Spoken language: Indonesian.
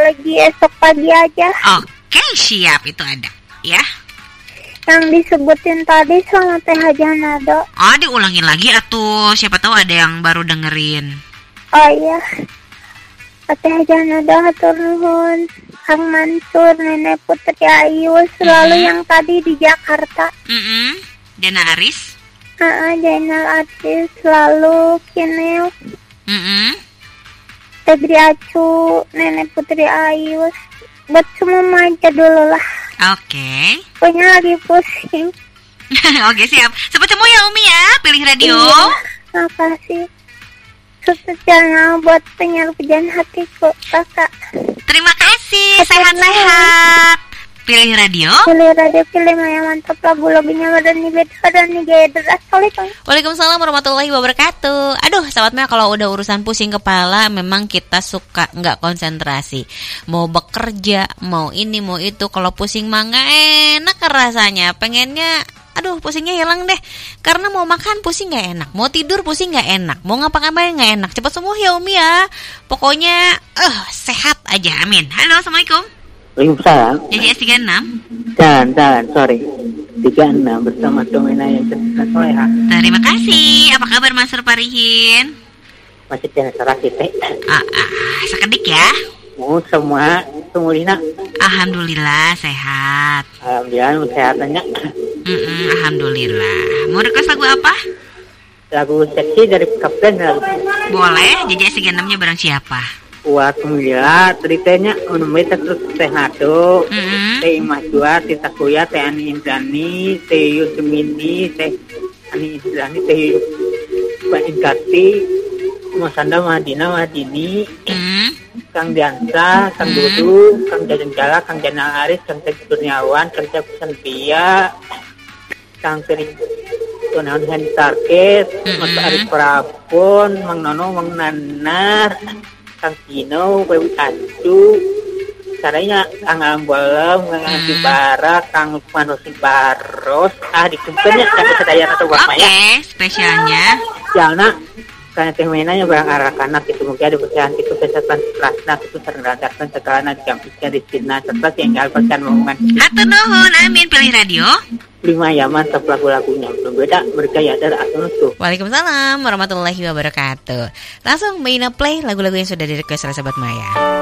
lagi esok pagi aja. Oke, siap, itu ada ya. Yang disebutin tadi sama Teh Hajah Nado. Diulangin lagi atuh, siapa tahu ada yang baru dengerin. Oh iya, Teh Hajah Nado hatur nuhun. Kang Mansur, Nenek Putri Ayu, selalu yang tadi di Jakarta. Dena Aris. Jainal Aris, selalu Kineo. Febri Acu, Nenek Putri Ayu. Buat semua aja dulu lah. Oke. Punya lagi pusing. Oke, siap. Sampai ketemu ya Umi ya, pilih radio. Iya, makasih. Sukses jalan buat penyiar pujian hatiku, kakak. Terima kasih, sehat-sehat. Pilih radio. Pilih radio, pilih Maya mantap. Lagu-lagunya Madani Beda dan Nigeder. Assalamualaikum. Waalaikumsalam warahmatullahi wabarakatuh. Aduh, sahabat Maya, kalau udah urusan pusing kepala, memang kita suka nggak konsentrasi. Mau bekerja, mau ini, mau itu. Kalau pusing mah nggak enak rasanya. Pengennya, aduh pusingnya hilang deh. Karena mau makan pusing nggak enak, mau tidur pusing nggak enak, mau ngapa-ngapain nggak enak. Cepat sembuh ya Umi ya. Pokoknya, sehat aja. Amin. Halo, assalamualaikum. Waalaikumsalam. JJS 36. Jangan, sorry. 36 bersama Domina yang cerita soleha. Terima kasih. Apa kabar Mas Parihin? Masih jangan salah kita. Sekedik ya. Semua Lina. Alhamdulillah sehat. Alhamdulillah sehatannya. Alhamdulillah. Mau request lagu apa? Lagu seksi dari Kapten. Boleh. JJS 36-nya barang siapa? Buat Mila, ceritanya Unumita terus Teh Hado, Teh Imajua, Teh Takuya, Teh Ani Indrani, Teh Yusmini, Teh Ani Indrani, Teh Mbak Inkati, Mas Anda Madini, Kang Diansa, Kang Dudu, Kang Jajan Jala, Kang Janal Aris, Kang Teh Kurniawan, Kang Teh Kusantia, Kang Teh Tunawan Hendi Target, Mas Arif Prapon, Mang Nono, Mang Nanar, Kang Kino, Bawi Acu, caranya Kang Ambolem, Kang Anti Bara, Kang Lukman Rosi Baros, dikumpulnya Kang Sedaya atau Bapak ya. Oke, spesialnya. Jangan karena temenanya barang arah kanak itu mungkin ada bersihan itu kesehatan kelasna itu tergantarkan segalanya dikampisnya di sini serta tinggal persen momen. Hatur nuhun, amin. Pilih radio. 5 Yaman tetap lagu-lagunya berbeda bergaya dari Asunutu. Waalaikumsalam warahmatullahi wabarakatuh. Langsung main play lagu-lagu yang sudah di request oleh Sobat Maya.